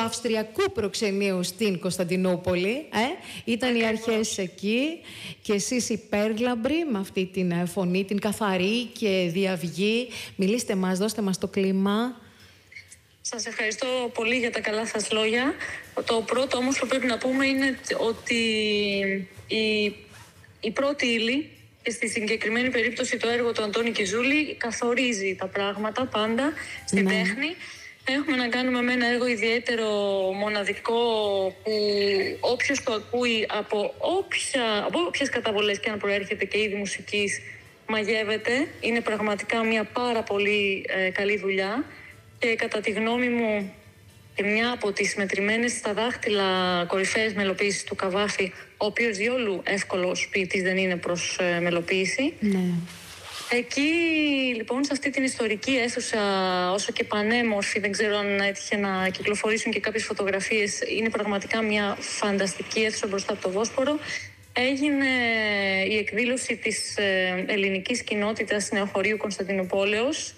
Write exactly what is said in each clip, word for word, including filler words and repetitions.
Αυστριακού προξενείου στην Κωνσταντινούπολη. Ε? Ήταν οι αρχές εκεί και εσείς υπέρλαμπροι με αυτή την φωνή, την καθαρή και διαυγή. Μιλήστε μας, δώστε μας το κλίμα. Σας ευχαριστώ πολύ για τα καλά σας λόγια. Το πρώτο όμως που πρέπει να πούμε είναι ότι η, η πρώτη ύλη, και στη συγκεκριμένη περίπτωση το έργο του Αντώνη Κιζούλη, καθορίζει τα πράγματα πάντα στην ναι. τέχνη. Έχουμε να κάνουμε με ένα έργο ιδιαίτερο, μοναδικό, που όποιος το ακούει από, όποια, από όποιες καταβολές και αν προέρχεται και είδη μουσικής μαγεύεται. Είναι πραγματικά μια πάρα πολύ ε, καλή δουλειά και κατά τη γνώμη μου και μια από τις μετρημένες στα δάχτυλα κορυφαίες μελοποίησεις του Καβάφη, ο οποίος διόλου εύκολος ποιητής δεν είναι προς ε, μελοποίηση. Ναι. Εκεί λοιπόν, σε αυτή την ιστορική αίθουσα, όσο και πανέμορφη, δεν ξέρω αν έτυχε να κυκλοφορήσουν και κάποιες φωτογραφίες, είναι πραγματικά μια φανταστική αίθουσα μπροστά από το Βόσπορο, έγινε η εκδήλωση της ε, ελληνικής κοινότητας νεοχωρίου Κωνσταντινουπόλεως.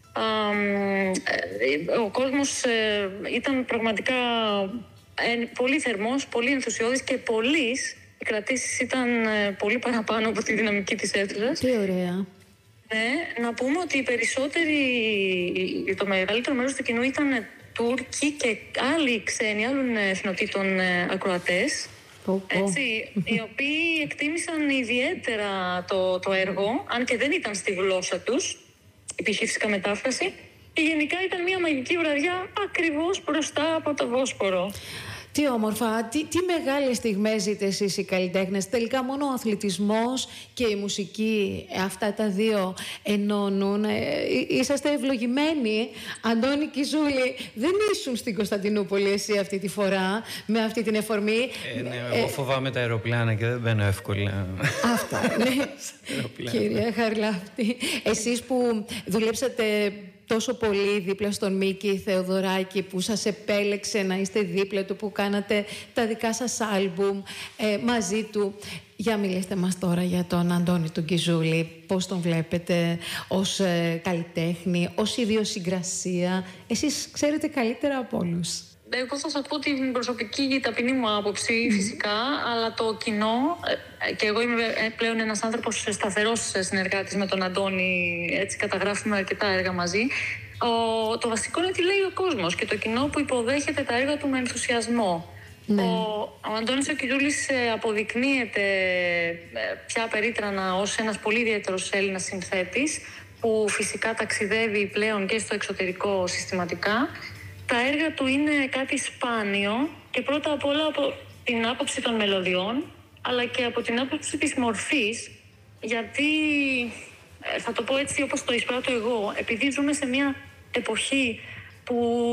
Ο κόσμος ε, ήταν πραγματικά ε, πολύ θερμός, πολύ ενθουσιώδης και πολλής. Οι κρατήσεις ήταν ε, πολύ παραπάνω από τη δυναμική της αίθουσας. Τι ωραία. Ναι, να πούμε ότι οι περισσότεροι, το μεγαλύτερο μέρος του κοινού ήταν Τούρκοι και άλλοι ξένοι, άλλων εθνοτήτων ακροατές, oh, oh. Έτσι, οι οποίοι εκτίμησαν ιδιαίτερα το, το έργο, αν και δεν ήταν στη γλώσσα τους, υπήρχε φυσικά μετάφραση, και γενικά ήταν μια μαγική βραδιά ακριβώς μπροστά από το Βόσπορο. Τι όμορφα, τι, τι μεγάλες στιγμές ζείτε εσείς οι καλλιτέχνες. Τελικά μόνο ο αθλητισμός και η μουσική, αυτά τα δύο ενώνουν. Ε, είσαστε ευλογημένοι. Αντώνη Κιζούλη, δεν ήσουν στην Κωνσταντινούπολη εσύ αυτή τη φορά με αυτή την εφορμή. Ε, ναι, εγώ ε, φοβάμαι τα αεροπλάνα και δεν μπαίνω εύκολα. Αυτά, ναι. Κυρία Χαρλάφτη, εσείς που δουλέψατε τόσο πολύ δίπλα στον Μίκη Θεοδωράκη, που σας επέλεξε να είστε δίπλα του, που κάνατε τα δικά σας άλμπουμ ε, μαζί του. Για μιλήστε μας τώρα για τον Αντώνη τον Κιζούλη. Πώς τον βλέπετε ως ε, καλλιτέχνη, ως ιδιοσυγκρασία. Εσείς ξέρετε καλύτερα από όλους. Εγώ θα σας πω την προσωπική και ταπεινή μου άποψη, mm. φυσικά, αλλά το κοινό, και εγώ είμαι πλέον ένας άνθρωπος σταθερός συνεργάτης με τον Αντώνη, έτσι καταγράφουμε αρκετά έργα μαζί. Ο, το βασικό είναι τι λέει ο κόσμος και το κοινό που υποδέχεται τα έργα του με ενθουσιασμό. Mm. Ο, ο Αντώνης ο Κιζούλης αποδεικνύεται πια περίτρανα ως ένας πολύ ιδιαίτερος Έλληνας συνθέτης, που φυσικά ταξιδεύει πλέον και στο εξωτερικό συστηματικά. Τα έργα του είναι κάτι σπάνιο και πρώτα απ' όλα από την άποψη των μελωδιών, αλλά και από την άποψη της μορφής, γιατί, θα το πω έτσι όπως το εισπράττω εγώ, επειδή ζούμε σε μια εποχή που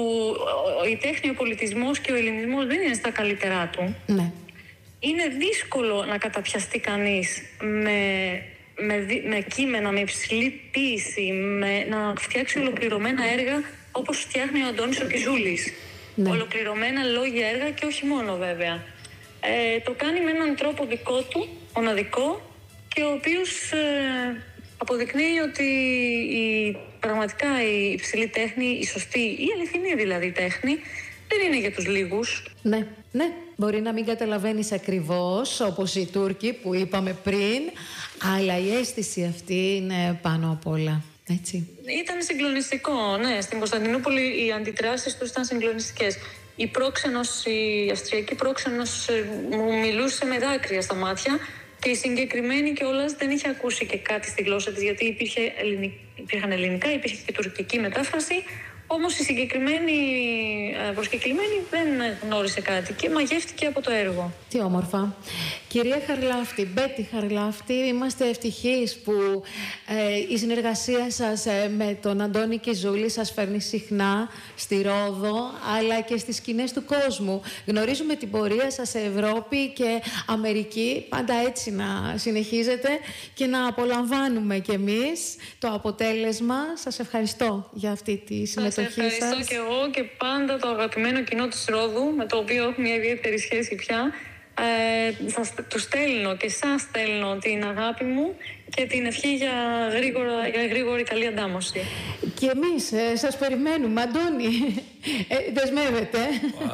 η τέχνη, ο πολιτισμός και ο ελληνισμός δεν είναι στα καλύτερά του, ναι. Είναι δύσκολο να καταπιαστεί κανείς με, με, με κείμενα, με υψηλή ποίηση, με, να φτιάξει ολοκληρωμένα έργα όπως φτιάχνει ο Αντώνης ο Κιζούλης. Ναι. Ολοκληρωμένα λόγια έργα και όχι μόνο βέβαια. Ε, το κάνει με έναν τρόπο δικό του, μοναδικό, και ο οποίος ε, αποδεικνύει ότι η, πραγματικά η υψηλή τέχνη, η σωστή, η αληθινή δηλαδή τέχνη, δεν είναι για τους λίγους. Ναι, ναι. Μπορεί να μην καταλαβαίνεις ακριβώς, όπως οι Τούρκοι που είπαμε πριν, αλλά η αίσθηση αυτή είναι πάνω απ' όλα. Έτσι. Ήταν συγκλονιστικό, ναι. Στην Κωνσταντινούπολη οι αντιδράσεις τους ήταν συγκλονιστικές. Η πρόξενος, η αυστριακή πρόξενος μου μιλούσε με δάκρυα στα μάτια και η συγκεκριμένη κιόλας δεν είχε ακούσει και κάτι στη γλώσσα της, γιατί υπήρχε ελληνικ... υπήρχαν ελληνικά, υπήρχε και τουρκική μετάφραση. Όμως η συγκεκριμένη προσκεκλημένη δεν γνώρισε κάτι και μαγεύτηκε από το έργο. Τι όμορφα. Κυρία Χαρλάφτη, Μπέτη Χαρλάφτη, είμαστε ευτυχείς που ε, η συνεργασία σας ε, με τον Αντώνη Κιζούλη σας φέρνει συχνά στη Ρόδο, αλλά και στις σκηνές του κόσμου. Γνωρίζουμε την πορεία σας σε Ευρώπη και Αμερική, πάντα έτσι να συνεχίζετε και να απολαμβάνουμε κι εμείς το αποτέλεσμα. Σας ευχαριστώ για αυτή τη συμμετοχή. Σας ευχαριστώ και εγώ και πάντα το αγαπημένο κοινό της Ρόδου, με το οποίο έχω μια ιδιαίτερη σχέση πια. Ε, σας το στέλνω και σας στέλνω την αγάπη μου και την ευχή για, γρήγορα, για γρήγορη καλή αντάμωση. Και εμείς ε, σας περιμένουμε. Αντώνη, ε, δεσμεύετε.